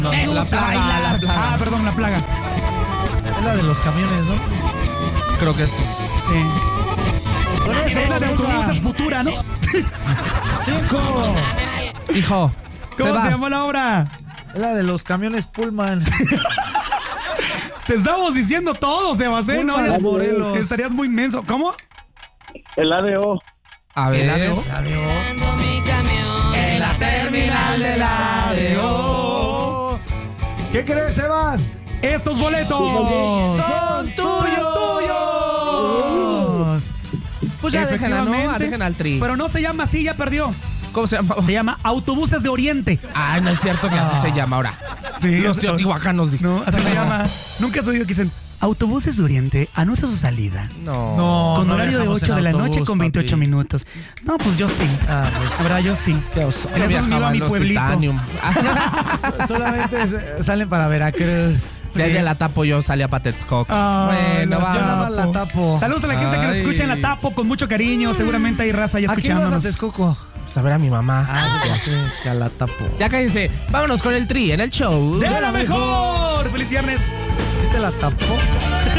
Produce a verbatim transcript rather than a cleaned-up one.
No, Me la gusta plaga, bailar. la plaga. Ah, perdón, la plaga. Es la de los camiones, ¿no? Creo que sí. Sí. Por eso, Es la de venga. autobuses futura, ¿no? Cinco. Hijo. ¿Cómo Sebas. se llamó la obra? Es la de los camiones Pullman. Te estamos diciendo todo, Sebastián. ¿No? Pullman, Morelos. Estarías muy inmenso. ¿Cómo? El A D O. A ver. ¿El A D O? En la terminal del A D O. ¿Qué crees, Sebas? Estos boletos ¡Son tuyos! tuyos. Pues ya déjenla, ¿no? Efectivamente. Dejen al Tri. Pero no se llama así, ya perdió. ¿Cómo se llama? Se llama Autobuses de Oriente. Ay, no es cierto que así se llama ahora. Sí, Los eso- teotihuacanos. dije. No, así se llama. Nunca has oído que dicen Autobuses de Oriente anuncia su salida. No. No, Con no horario de viajamos ocho en de la autobús, noche con papi. veintiocho minutos. No, pues yo sí. Ah, pues, La verdad, yo sí. Qué oso. En esos me iba a mi Los pueblito. Titanium. so- solamente s- salen para Veracruz. De ahí de la tapo yo salí a Patexcoco. Ah, bueno, la va. Yo nada más la tapo. Saludos a la gente que nos Ay. escucha en la Tapo con mucho cariño. Seguramente hay raza ya ¿A quién vas a escuchándonos. Texcoco? Pues a ver a mi mamá. Ah, ya sé, que a la tapo. Ya cállense. Vámonos con el Tri en el show. ¡De la mejor! ¡Feliz viernes! ¿Sí te la tapó?